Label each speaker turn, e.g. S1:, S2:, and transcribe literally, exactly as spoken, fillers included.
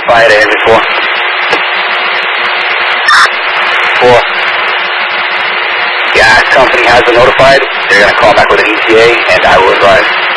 S1: notified at engine four. Four. Gas company has been notified. They're going to call back with an E T A, and I will advise.